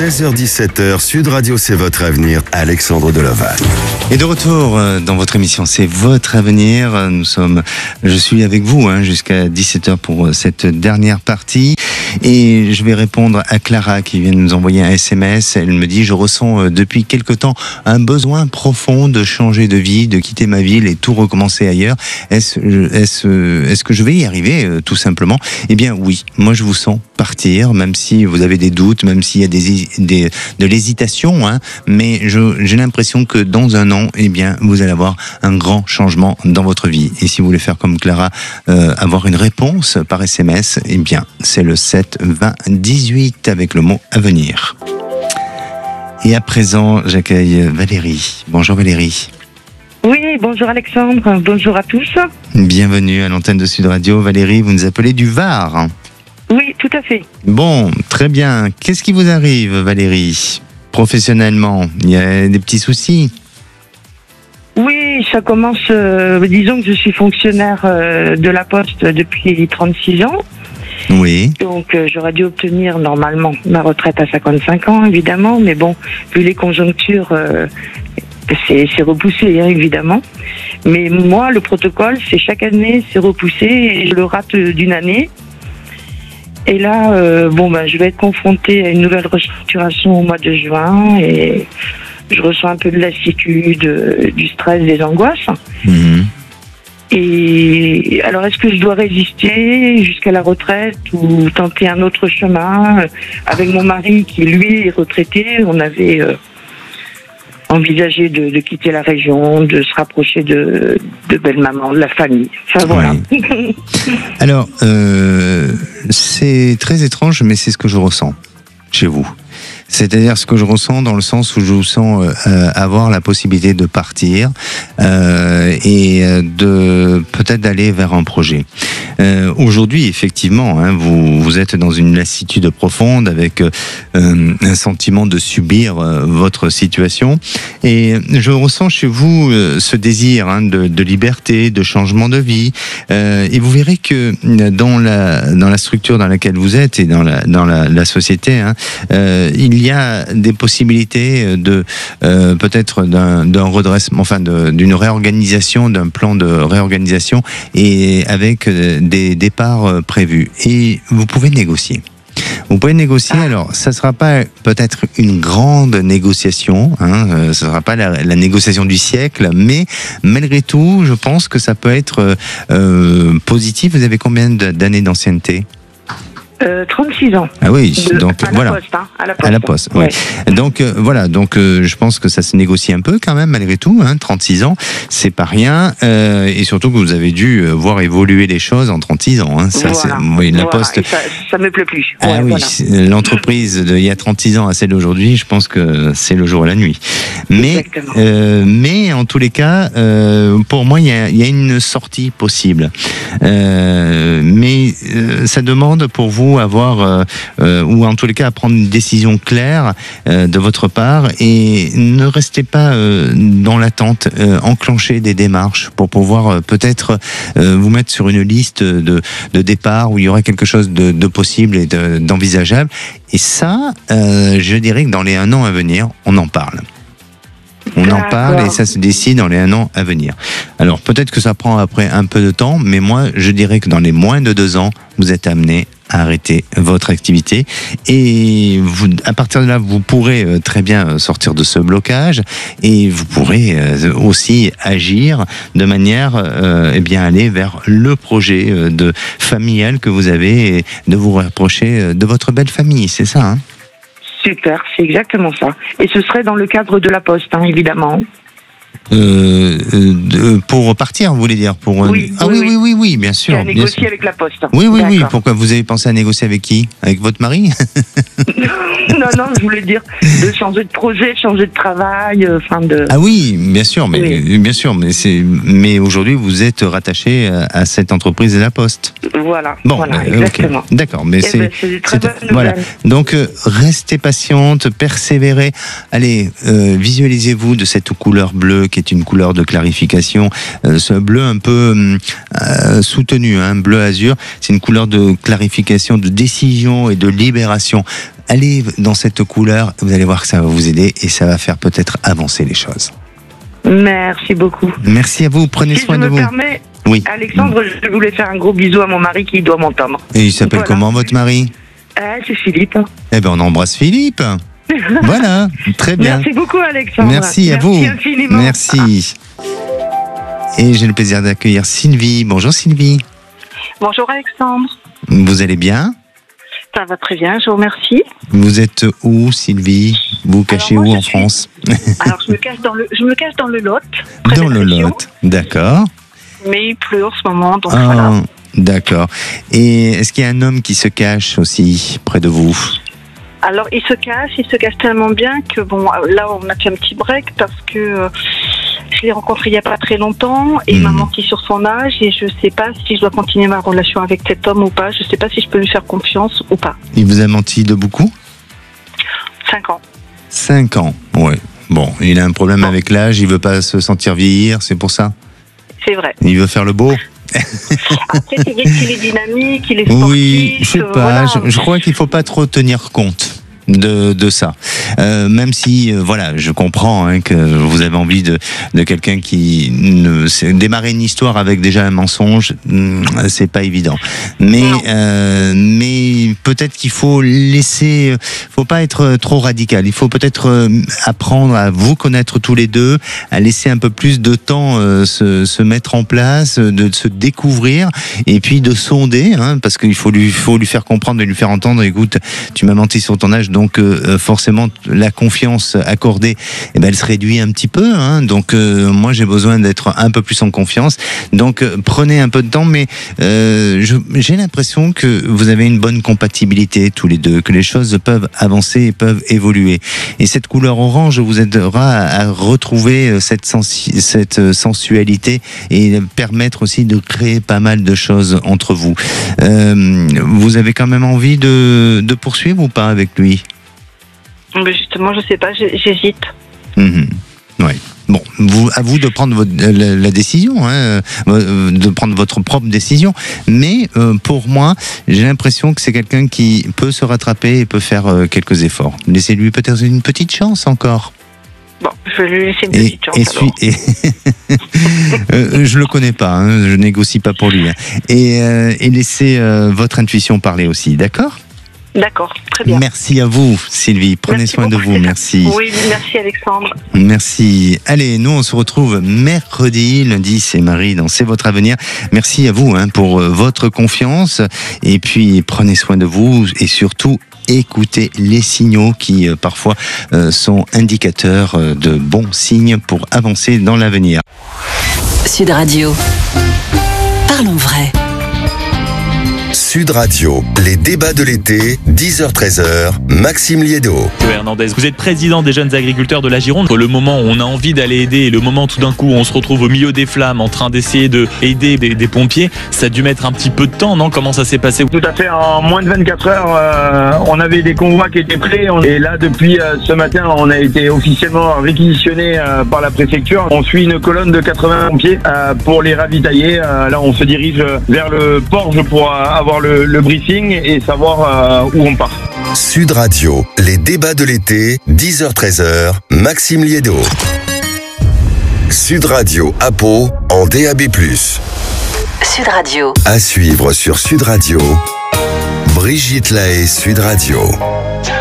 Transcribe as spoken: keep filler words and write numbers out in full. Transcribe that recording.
seize heures dix-sept heures, Sud Radio, c'est votre avenir, Alexandre Deloval. Et de retour dans votre émission, c'est votre avenir. Nous sommes, je suis avec vous hein, jusqu'à dix-sept heures pour cette dernière partie. Et je vais répondre à Clara qui vient de nous envoyer un S M S. Elle me dit, je ressens depuis quelque temps un besoin profond de changer de vie, de quitter ma ville et tout recommencer ailleurs. Est-ce, est-ce, est-ce que je vais y arriver tout simplement? Eh bien oui, moi je vous sens partir, même si vous avez des doutes, même s'il y a des, des, de l'hésitation, hein, mais je, j'ai l'impression que dans un an, eh bien, vous allez avoir un grand changement dans votre vie. Et si vous voulez faire comme Clara, euh, avoir une réponse par S M S, eh bien, c'est le sept vingt dix-huit avec le mot avenir. Et à présent, j'accueille Valérie. Bonjour Valérie. Oui, bonjour Alexandre, bonjour à tous. Bienvenue à l'antenne de Sud Radio. Valérie, vous nous appelez du Var. Oui, tout à fait. Bon, très bien. Qu'est-ce qui vous arrive, Valérie? Professionnellement, il y a des petits soucis? Oui, ça commence, euh, disons que je suis fonctionnaire euh, de la Poste depuis trente-six ans. Oui. Donc euh, j'aurais dû obtenir normalement ma retraite à cinquante-cinq ans, évidemment, mais bon, vu les conjonctures, euh, c'est, c'est repoussé, hein, évidemment. Mais moi, le protocole, c'est chaque année, c'est repoussé et je le rate d'une année. Et là, euh, bon, ben, je vais être confrontée à une nouvelle restructuration au mois de juin et je ressens un peu de lassitude, euh, du stress, des angoisses. Mmh. Et alors, est-ce que je dois résister jusqu'à la retraite ou tenter un autre chemin? Avec mon mari qui, lui, est retraité, on avait euh, envisagé de, de quitter la région, de se rapprocher de, de belle-maman, de la famille. Enfin, voilà. Oui. Alors, euh, c'est très étrange, mais c'est ce que je ressens chez vous. C'est-à-dire ce que je ressens dans le sens où je vous sens euh, avoir la possibilité de partir euh, et de peut-être d'aller vers un projet. Euh, aujourd'hui, effectivement, hein, vous, vous êtes dans une lassitude profonde avec euh, un sentiment de subir euh, votre situation. Et je ressens chez vous euh, ce désir hein, de, de liberté, de changement de vie. Euh, et vous verrez que dans la, dans la structure dans laquelle vous êtes et dans la, dans la, la société, hein, euh, il il y a des possibilités de euh, peut-être d'un, d'un redressement, enfin de, d'une réorganisation, d'un plan de réorganisation et avec des départs prévus. Et vous pouvez négocier. Vous pouvez négocier, alors ça ne sera pas peut-être une grande négociation, hein, euh, ce ne sera pas la, la négociation du siècle, mais malgré tout, je pense que ça peut être euh, positif. Vous avez combien d'années d'ancienneté ? Euh, trente-six ans. Ah oui, de, donc à voilà. La poste, hein, à la poste. À la poste, ouais. ouais. Donc euh, voilà, donc euh, je pense que ça se négocie un peu quand même malgré tout. Hein, trente-six ans, c'est pas rien, euh, et surtout que vous avez dû euh, voir évoluer les choses en trente-six ans. Hein, ça, voilà. c'est, oui, la voilà. poste. Ça, ça me plaît plus. Ah ouais, oui, voilà. L'entreprise d'il y a trente-six ans à celle d'aujourd'hui, je pense que c'est le jour et la nuit. Mais, euh, mais en tous les cas, euh, pour moi, il y a, y a une sortie possible. Euh, mais euh, ça demande pour vous avoir euh, Euh, ou en tous les cas à prendre une décision claire euh, de votre part et ne restez pas euh, dans l'attente, euh, enclenchez des démarches pour pouvoir euh, peut-être euh, vous mettre sur une liste de, de départ où il y aurait quelque chose de, de possible et de, d'envisageable. Et ça, euh, je dirais que dans les un an à venir, on en parle. On D'accord. en parle et ça se décide dans les un an à venir. Alors peut-être que ça prend après un peu de temps, mais moi je dirais que dans les moins de deux ans, vous êtes amené à arrêter votre activité et vous, à partir de là, vous pourrez très bien sortir de ce blocage et vous pourrez aussi agir de manière euh, eh bien aller vers le projet de familial que vous avez et de vous rapprocher de votre belle famille, c'est ça, hein ? Super, c'est exactement ça. Et ce serait dans le cadre de la Poste, hein, évidemment. Euh, euh, pour partir, vous voulez dire pour oui, ah oui, oui, oui, oui, oui, bien sûr. À négocier avec la Poste. Oui, oui, D'accord. oui. Pourquoi vous avez pensé à négocier avec qui? Avec votre mari? Non, non, je voulais dire de changer de projet, changer de travail, enfin euh, de. Ah oui, bien sûr, mais oui. bien sûr, mais c'est, mais aujourd'hui vous êtes rattaché à, à cette entreprise de la Poste. Voilà. Bon, voilà, euh, exactement. Okay. D'accord, mais eh c'est, ben, c'est des très c'est bonnes voilà. nouvelles. Donc euh, restez patiente, persévérez. Allez, euh, visualisez-vous de cette couleur bleue qui est une couleur de clarification, euh, ce bleu un peu euh, soutenu, hein, bleu azur. C'est une couleur de clarification, de décision et de libération. allez dans cette couleur, vous allez voir que ça va vous aider et ça va faire peut-être avancer les choses. Merci beaucoup. Merci à vous, prenez Si soin je de me vous. permets, Oui. Alexandre, je voulais faire un gros bisou à mon mari qui doit m'entendre. Et il s'appelle Voilà. comment votre mari? Ah, c'est Philippe. Eh ben on embrasse Philippe. Voilà, très bien. Merci beaucoup, Alexandre. Merci à vous. Infiniment. Merci. Et j'ai le plaisir d'accueillir Sylvie. Bonjour Sylvie. Bonjour Alexandre, Vous allez bien? ça va très bien, je vous remercie. Vous êtes où Sylvie? Vous cachez moi, où je en suis- France? Alors je me cache dans le, je me cache dans le Lot, près Dans des le Régions, Lot. D'accord. mais il pleut en ce moment, donc Ah, voilà. d'accord. Et est-ce qu'il y a un homme qui se cache aussi près de vous? Alors il se cache, il se cache tellement bien que bon, là on a fait un petit break parce que euh, je l'ai rencontré il n'y a pas très longtemps et il Mhm. m'a menti sur son âge et je sais pas si je dois continuer ma relation avec cet homme ou pas. Je sais pas si je peux lui faire confiance ou pas. Il vous a menti de beaucoup? Cinq ans. Cinq ans, ouais. Bon, il a un problème avec l'âge, il veut pas se sentir vieillir, c'est pour ça? C'est vrai. Il veut faire le beau? Après c'est vrai qu'il est dynamique, il est sportif. Oui, je sais euh, pas, voilà. je, je crois qu'il faut pas trop tenir compte de, de ça. Euh, même si, euh, voilà, je comprends hein, que vous avez envie de, de quelqu'un qui ne c'est- démarrer une histoire avec déjà un mensonge, hum, c'est pas évident. Mais, Non. euh, mais peut-être qu'il faut laisser, faut pas être trop radical. Il faut peut-être euh, apprendre à vous connaître tous les deux, à laisser un peu plus de temps euh, se, se mettre en place, de se découvrir et puis de sonder, hein, parce qu'il faut lui, faut lui faire comprendre et lui faire entendre. Écoute, tu m'as menti sur ton âge, donc euh, forcément la confiance accordée, eh ben, elle se réduit un petit peu. Hein, donc euh, moi j'ai besoin d'être un peu plus en confiance. Donc euh, prenez un peu de temps, mais euh, je- j'ai l'impression que vous avez une bonne compatibilité tous les deux, que les choses peuvent avancer et peuvent évoluer. Et cette couleur orange vous aidera à, à retrouver cette, sensi- cette sensualité et permettre aussi de créer pas mal de choses entre vous. Euh, vous avez quand même envie de, de poursuivre ou pas avec lui? Mais justement, je sais pas, j'ai- j'hésite. Mhm. Ouais. Bon, vous, à vous de prendre votre, la, la décision, hein, euh, de prendre votre propre décision. Mais euh, pour moi, j'ai l'impression que c'est quelqu'un qui peut se rattraper et peut faire euh, quelques efforts. Laissez-lui peut-être une petite chance encore. Bon, je vais lui laisser une Et, petite chance. et, alors. suis- et euh, je le connais pas, hein, je négocie pas pour lui. Hein. Et, euh, et laissez euh, votre intuition parler aussi, d'accord? D'accord, très bien. Merci à vous, Sylvie. Prenez Merci soin de beaucoup. vous. Merci. Oui, merci Alexandre. Merci. Allez, nous on se retrouve mercredi, lundi, c'est Marie dans C'est votre avenir. Merci à vous hein, pour euh, votre confiance et puis prenez soin de vous et surtout écoutez les signaux qui euh, parfois euh, sont indicateurs euh, de bons signes pour avancer dans l'avenir. Sud Radio. Parlons vrai. Sud Radio, les débats de l'été, dix heures treize heures, Maxime Liédo. Monsieur Hernandez, vous êtes président des jeunes agriculteurs de la Gironde. Le moment où on a envie d'aller aider et le moment tout d'un coup où on se retrouve au milieu des flammes en train d'essayer de aider des, des pompiers, ça a dû mettre un petit peu de temps, non? Comment ça s'est passé? Tout à fait, en moins de vingt-quatre heures, euh, on avait des convois qui étaient prêts. Et là, depuis euh, ce matin, on a été officiellement réquisitionné euh, par la préfecture. On suit une colonne de quatre-vingts pompiers euh, pour les ravitailler. Euh, là, on se dirige vers le Porge pour euh, avoir le, le briefing et savoir euh, où on part. Sud Radio, les débats de l'été, dix heures treize heures, Maxime Liédo. Sud Radio à Pau, en D A B plus. Sud Radio. À suivre sur Sud Radio, Brigitte Lahaye Sud Radio.